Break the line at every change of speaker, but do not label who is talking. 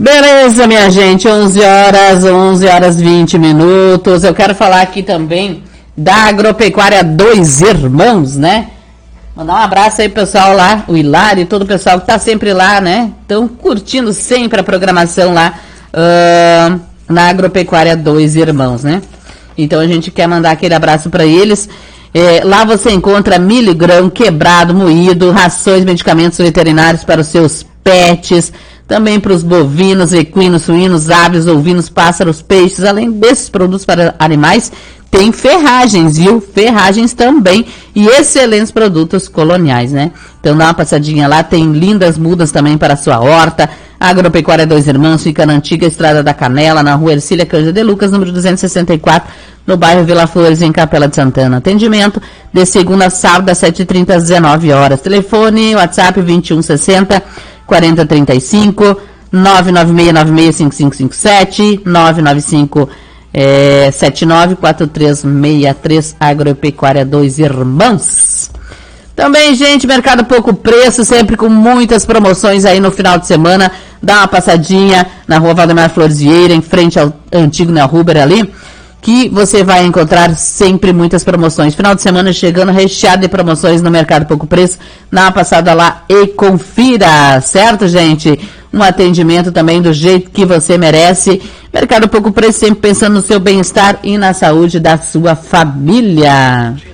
Beleza, minha gente, 11 horas 20 minutos. Eu quero falar aqui também da Agropecuária Dois Irmãos, né? Mandar um abraço aí pro pessoal lá, o Hilário e todo o pessoal que tá sempre lá, né? Estão curtindo sempre a programação lá na Agropecuária Dois Irmãos, né? Então a gente quer mandar aquele abraço para eles. Lá você encontra milho, grão, quebrado, moído, rações, medicamentos veterinários para os seus pets, também para os bovinos, equinos, suínos, aves, ovinos, pássaros, peixes. Além desses produtos para animais, tem ferragens, viu? Ferragens também e excelentes produtos coloniais, né? Então dá uma passadinha lá, tem lindas mudas também para a sua horta. A Agropecuária Dois Irmãos fica na antiga Estrada da Canela, na rua Ercília Cândido de Lucas, número 264, no bairro Vila Flores, em Capela de Santana. Atendimento de segunda a sábado, às 7h30 às 19 horas. Telefone, WhatsApp 2160 4035, 996965557, 995 794363, Agropecuária Dois Irmãos. Também, gente, Mercado Pouco Preço, sempre com muitas promoções aí no final de semana. Dá uma passadinha na rua Valdemar Flores Vieira, em frente ao antigo Neo Huber ali, que você vai encontrar sempre muitas promoções. Final de semana chegando recheado de promoções no Mercado Pouco Preço. Dá uma passada lá e confira, certo, gente? Um atendimento também do jeito que você merece. Mercado Pouco Preço, sempre pensando no seu bem-estar e na saúde da sua família.